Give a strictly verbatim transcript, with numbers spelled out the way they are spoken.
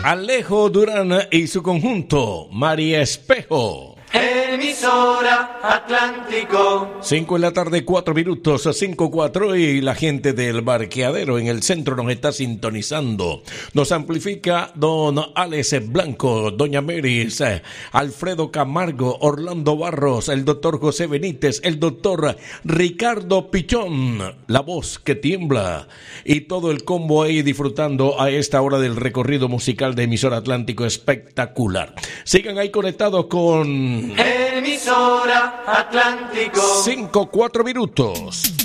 Alejo Durán y su conjunto, María Espejo. Emisora Atlántico. Cinco en la tarde, cuatro minutos, cinco cuatro, y la gente del Barqueadero en el centro nos está sintonizando. Nos amplifica don Alex Blanco, doña Meris, Alfredo Camargo, Orlando Barros, el doctor José Benítez, el doctor Ricardo Pichón, la voz que tiembla, y todo el combo ahí disfrutando a esta hora del recorrido musical de Emisora Atlántico espectacular. Sigan ahí conectados con Emisora Atlántico. Cinco, cuatro minutos.